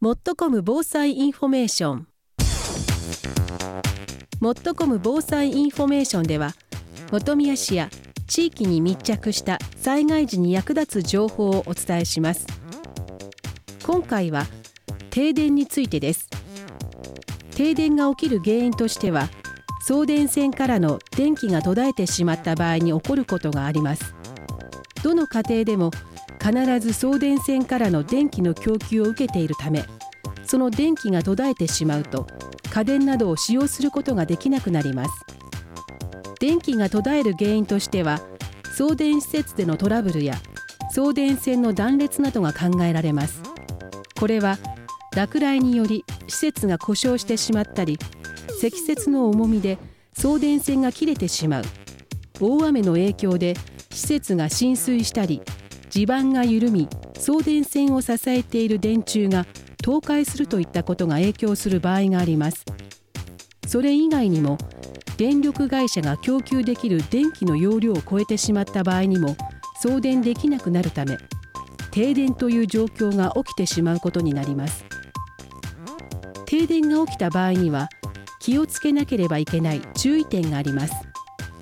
もっとこむ防災インフォメーション。もっとこむ防災インフォメーションでは、本宮市や地域に密着した災害時に役立つ情報をお伝えします。今回は停電についてです。停電が起きる原因としては、送電線からの電気が途絶えてしまった場合に起こることがあります。どの家庭でも必ず送電線からの電気の供給を受けているため、その電気が途絶えてしまうと家電などを使用することができなくなります。電気が途絶える原因としては、送電施設でのトラブルや送電線の断裂などが考えられます。これは落雷により施設が故障してしまったり、積雪の重みで送電線が切れてしまう、大雨の影響で施設が浸水したり、地盤が緩み送電線を支えている電柱が倒壊するといったことが影響する場合があります。それ以外にも、電力会社が供給できる電気の容量を超えてしまった場合にも送電できなくなるため、停電という状況が起きてしまうことになります。停電が起きた場合には気をつけなければいけない注意点があります。